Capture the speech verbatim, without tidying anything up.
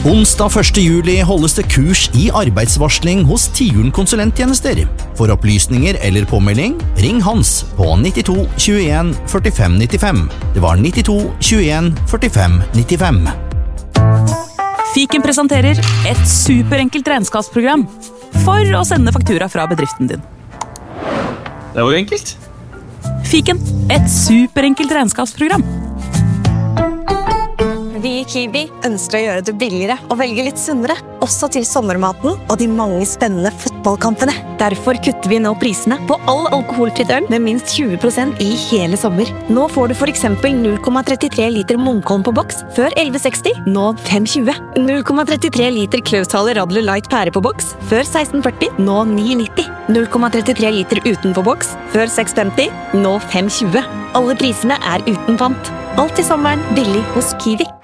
Onsdag første juli holdes det kurs i arbeidsvarsling hos Tiuren konsulenttjenester. For opplysninger eller påmelding, ring Hans på nittito tjueen førtifem nittifem. Det var nittito tjueen førtifem nittifem. Fiken presenterer et superenkelt regnskapsprogram for å sende faktura fra bedriften din. Det var jo enkelt. Fiken, et superenkelt regnskapsprogram. Vi i Kiwi ønsker å gjøre det billigere og velge litt sunnere, også til sommermaten og de mange spennende fotballkampene. Derfor kutter vi nå prisene på all alkoholfritt øl med minst tjue prosent i hele sommer. Nå får du for eksempel null komma trettitre liter Munkholm på boks, før elleve seksti, nå fem tjue. null komma trettitre liter Klaushaler Radler Light pære på boks, før seksten førti, nå ni nitti. null komma trettitre liter uten på boks, før seks femti, nå fem tjue. Alle prisene er uten pant. Alt i sommeren billig hos Kiwi.